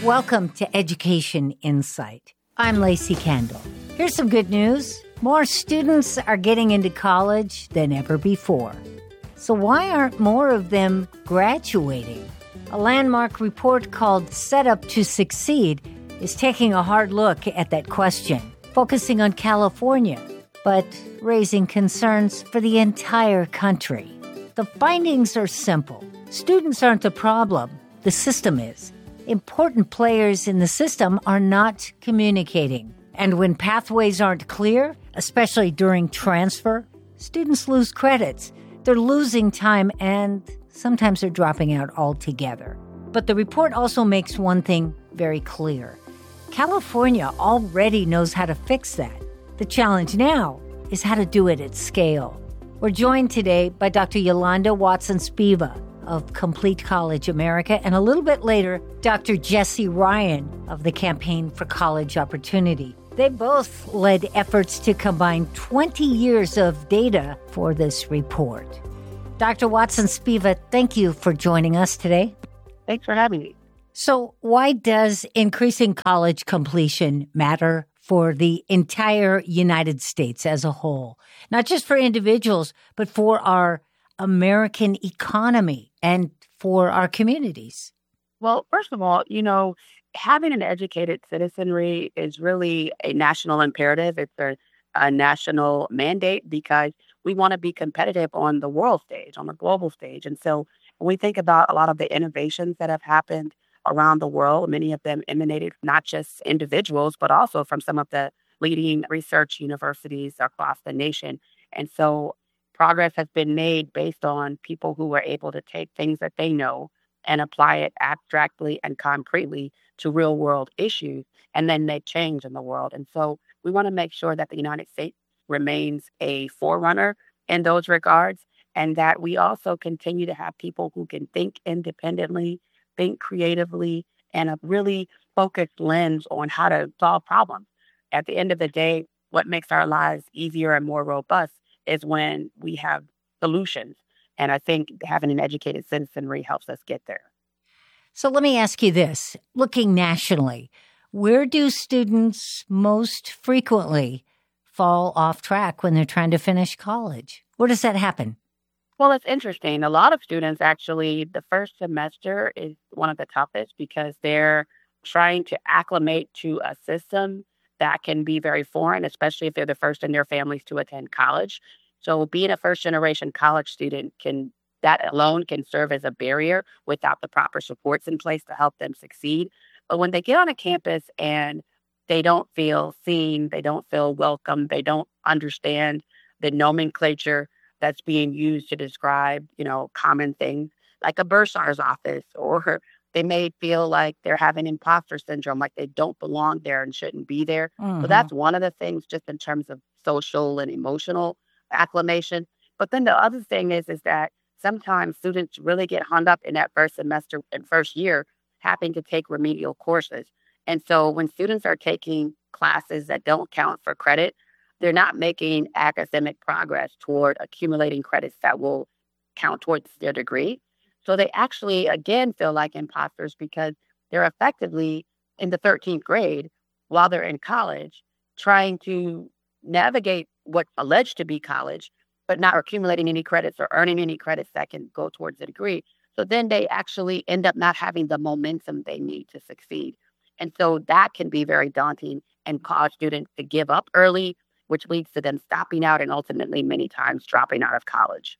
Welcome to Education Insight. I'm Lacey Kendall. Here's some good news. More students are getting into college than ever before. So why aren't more of them graduating? A landmark report called Set Up to Succeed is taking a hard look at that question, focusing on California, but raising concerns for the entire country. The findings are simple. Students aren't the problem. The system is. Important players in the system are not communicating. And when pathways aren't clear, especially during transfer, students lose credits. They're losing time and sometimes they're dropping out altogether. But the report also makes one thing very clear. California already knows how to fix that. The challenge now is how to do it at scale. We're joined today by Dr. Yolanda Watson-Spiva of Complete College America, and a little bit later, Dr. Jesse Ryan of the Campaign for College Opportunity. They both led efforts to combine 20 years of data for this report. Dr. Watson-Spiva, thank you for joining us today. Thanks for having me. So why does increasing college completion matter for the entire United States as a whole? Not just for individuals, but for our American economy and for our communities? Well, first of all, having an educated citizenry is really a national imperative. It's a national mandate because we want to be competitive on the world stage, on the global stage. And so when we think about a lot of the innovations that have happened around the world, many of them emanated not just individuals, but also from some of the leading research universities across the nation. And so progress has been made based on people who were able to take things that they know and apply it abstractly and concretely to real world issues, and then they change in the world. And so we want to make sure that the United States remains a forerunner in those regards, and that we also continue to have people who can think independently, think creatively, and a really focused lens on how to solve problems. At the end of the day, what makes our lives easier and more robust is when we have solutions. And I think having an educated citizenry helps us get there. So let me ask you this. Looking nationally, where do students most frequently fall off track when they're trying to finish college? Where does that happen? Well, it's interesting. A lot of students actually, the first semester is one of the toughest because they're trying to acclimate to a system that can be very foreign, especially if they're the first in their families to attend college. So being a first-generation college student that alone can serve as a barrier without the proper supports in place to help them succeed. But when they get on a campus and they don't feel seen, they don't feel welcome, they don't understand the nomenclature that's being used to describe, common things like a bursar's office, or they may feel like they're having imposter syndrome, like they don't belong there and shouldn't be there. So that's one of the things just in terms of social and emotional acclimation. But then the other thing is that sometimes students really get hung up in that first semester and first year having to take remedial courses. And so when students are taking classes that don't count for credit, they're not making academic progress toward accumulating credits that will count towards their degree. So they actually, again, feel like imposters because they're effectively in the 13th grade while they're in college, trying to navigate what's alleged to be college, but not accumulating any credits or earning any credits that can go towards the degree. So then they actually end up not having the momentum they need to succeed. And so that can be very daunting and cause students to give up early, which leads to them stopping out and ultimately many times dropping out of college.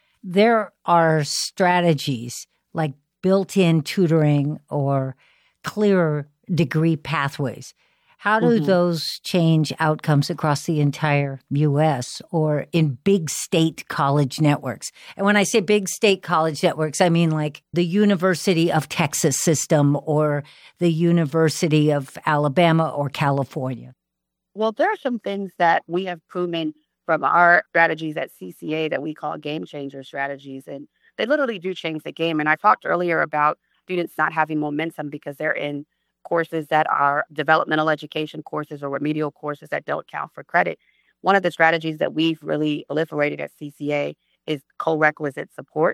There are strategies like built-in tutoring or clearer degree pathways. How do those change outcomes across the entire U.S. or in big state college networks? And when I say big state college networks, I mean like the University of Texas system or the University of Alabama or California. Well, there are some things that we have proven from our strategies at CCA that we call game changer strategies. And they literally do change the game. And I talked earlier about students not having momentum because they're in courses that are developmental education courses or remedial courses that don't count for credit. One of the strategies that we've really proliferated at CCA is co-requisite support.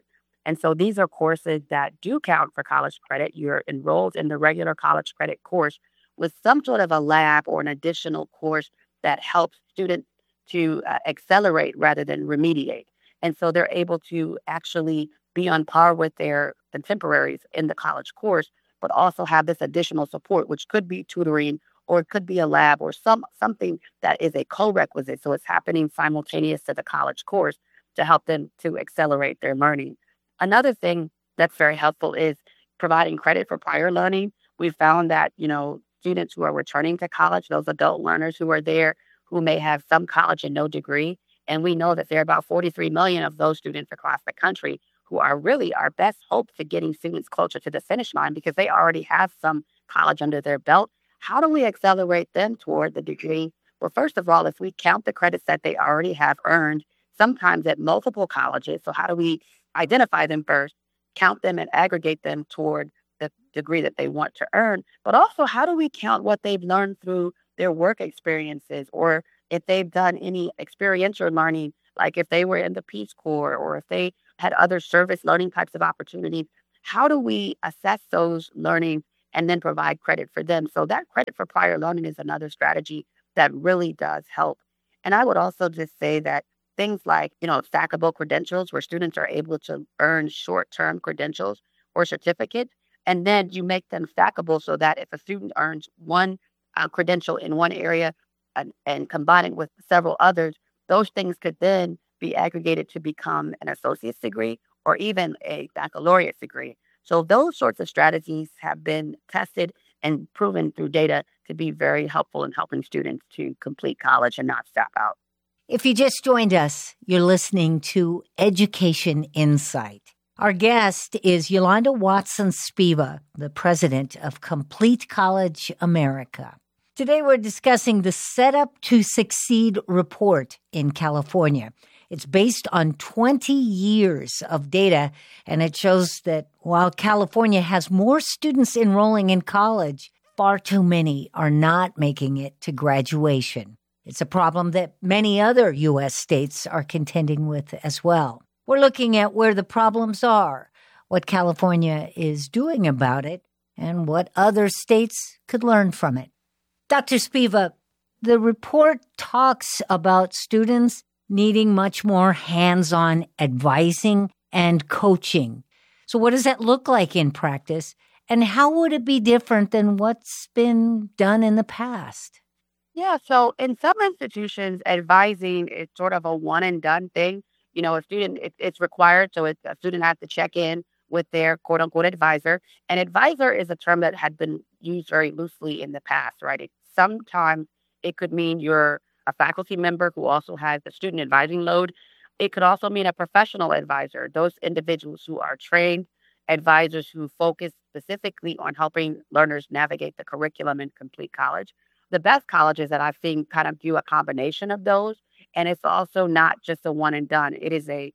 And so these are courses that do count for college credit. You're enrolled in the regular college credit course with some sort of a lab or an additional course that helps students to accelerate rather than remediate. And so they're able to actually be on par with their contemporaries in the college course, but also have this additional support, which could be tutoring or it could be a lab or something that is a co-requisite. So it's happening simultaneous to the college course to help them to accelerate their learning. Another thing that's very helpful is providing credit for prior learning. We found that, students who are returning to college, those adult learners who are there, who may have some college and no degree, and we know that there are about 43 million of those students across the country who are really our best hope to getting students closer to the finish line because they already have some college under their belt. How do we accelerate them toward the degree? Well, first of all, if we count the credits that they already have earned, sometimes at multiple colleges, so how do we identify them first, count them and aggregate them toward the degree that they want to earn? But also, how do we count what they've learned through their work experiences, or if they've done any experiential learning, like if they were in the Peace Corps or if they had other service learning types of opportunities? How do we assess those learning and then provide credit for them? So that credit for prior learning is another strategy that really does help. And I would also just say that things like, stackable credentials where students are able to earn short-term credentials or certificates, and then you make them stackable so that if a student earns one credential in one area and combine it with several others, those things could then be aggregated to become an associate's degree or even a baccalaureate degree. So those sorts of strategies have been tested and proven through data to be very helpful in helping students to complete college and not stop out. If you just joined us, you're listening to Education Insight. Our guest is Yolanda Watson-Spiva, the president of Complete College America. Today we're discussing the Setup to Succeed report in California. It's based on 20 years of data, and it shows that while California has more students enrolling in college, far too many are not making it to graduation. It's a problem that many other U.S. states are contending with as well. We're looking at where the problems are, what California is doing about it, and what other states could learn from it. Dr. Spiva, the report talks about students needing much more hands-on advising and coaching. So what does that look like in practice? And how would it be different than what's been done in the past? Yeah, so in some institutions, advising is sort of a one and done thing. A student, it's required, so a student has to check in with their quote unquote advisor. And advisor is a term that had been used very loosely in the past, right? Sometimes it could mean you're a faculty member who also has the student advising load. It could also mean a professional advisor, those individuals who are trained advisors who focus specifically on helping learners navigate the curriculum and complete college. The best colleges that I've seen kind of do a combination of those. And it's also not just a one and done. It is a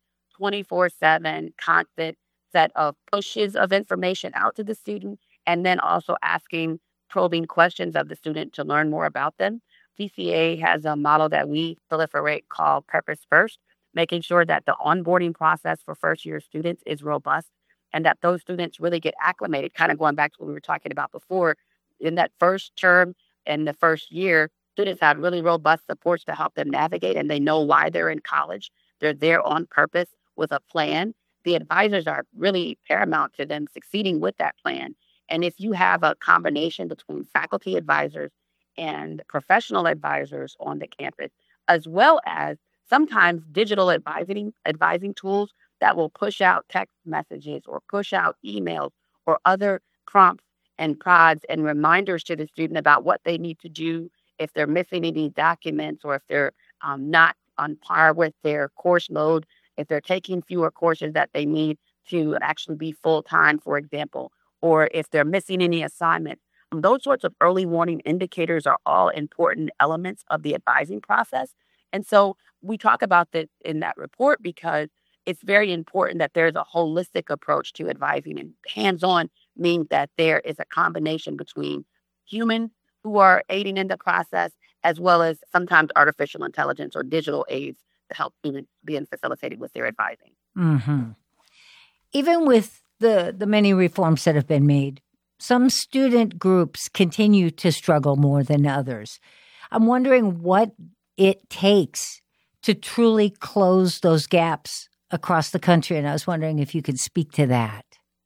24/7 constant set of pushes of information out to the student, and then also asking probing questions of the student to learn more about them. CCA has a model that we proliferate called Purpose First, making sure that the onboarding process for first-year students is robust and that those students really get acclimated, kind of going back to what we were talking about before. In that first term and the first year, students have really robust supports to help them navigate, and they know why they're in college. They're there on purpose with a plan. The advisors are really paramount to them succeeding with that plan. And if you have a combination between faculty advisors and professional advisors on the campus, as well as sometimes digital advising tools that will push out text messages or push out emails or other prompts and prods and reminders to the student about what they need to do if they're missing any documents or if they're not on par with their course load, if they're taking fewer courses that they need to actually be full-time, for example, or if they're missing any assignments. Those sorts of early warning indicators are all important elements of the advising process. And so we talk about this in that report because it's very important that there's a holistic approach to advising, and hands-on means that there is a combination between humans who are aiding in the process, as well as sometimes artificial intelligence or digital aids to help students being facilitated with their advising. Mm-hmm. Even with the many reforms that have been made, some student groups continue to struggle more than others. I'm wondering what it takes to truly close those gaps across the country, and I was wondering if you could speak to that.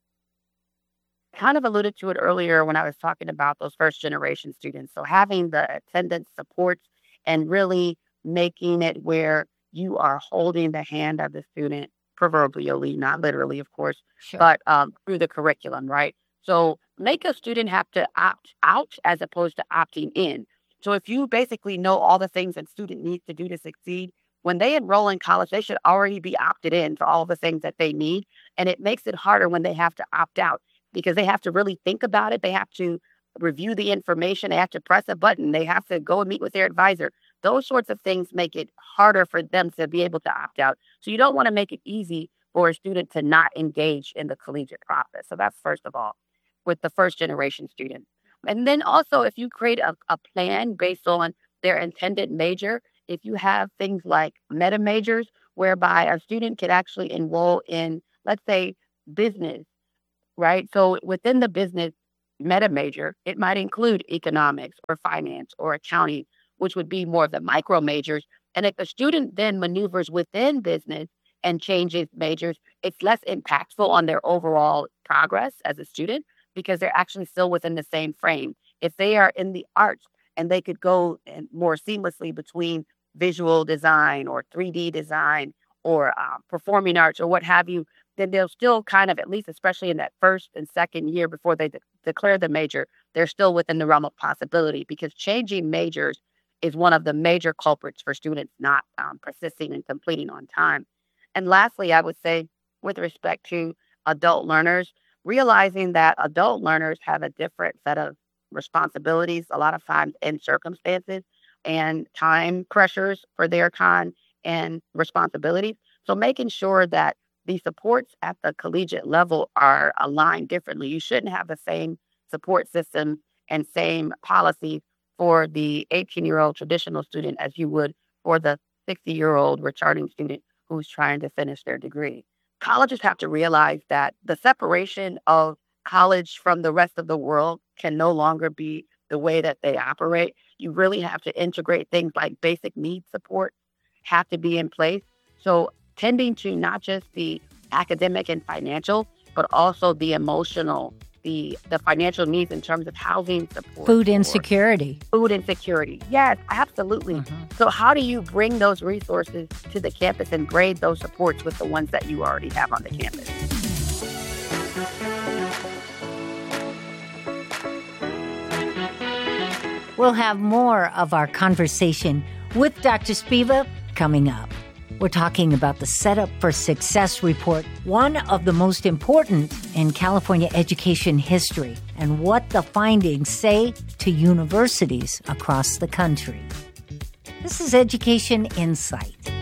Kind of alluded to it earlier when I was talking about those first generation students. So having the attendance supports and really making it where you are holding the hand of the student, proverbially, not literally, of course, Sure. but through the curriculum, right? So make a student have to opt out as opposed to opting in. So if you basically know all the things that student needs to do to succeed, when they enroll in college, they should already be opted in to all the things that they need. And it makes it harder when they have to opt out because they have to really think about it. They have to review the information. They have to press a button. They have to go and meet with their advisor. Those sorts of things make it harder for them to be able to opt out. So you don't want to make it easy for a student to not engage in the collegiate process. So that's first of all with the first generation student. And then also if you create a plan based on their intended major, if you have things like meta majors whereby a student could actually enroll in, let's say, business, right? So within the business meta major, it might include economics or finance or accounting, which would be more of the micro majors. And if the student then maneuvers within business and changes majors, it's less impactful on their overall progress as a student because they're actually still within the same frame. If they are in the arts and they could go more seamlessly between visual design or 3D design or performing arts or what have you, then they'll still kind of, at least especially in that first and second year before they declare the major, they're still within the realm of possibility because changing majors is one of the major culprits for students not persisting and completing on time. And lastly, I would say with respect to adult learners, realizing that adult learners have a different set of responsibilities, a lot of times and circumstances and time pressures for their time and responsibilities. So making sure that the supports at the collegiate level are aligned differently. You shouldn't have the same support system and same policies for the 18-year-old traditional student as you would for the 60-year-old returning student who's trying to finish their degree. Colleges have to realize that the separation of college from the rest of the world can no longer be the way that they operate. You really have to integrate things like basic needs support have to be in place. So tending to not just the academic and financial, but also the emotional, the financial needs in terms of housing support. Food insecurity. Food insecurity. Yes, absolutely. Mm-hmm. So how do you bring those resources to the campus and grade those supports with the ones that you already have on the campus? We'll have more of our conversation with Dr. Spiva coming up. We're talking about the Setup for Success report, one of the most important in California education history, and what the findings say to universities across the country. This is Education Insight.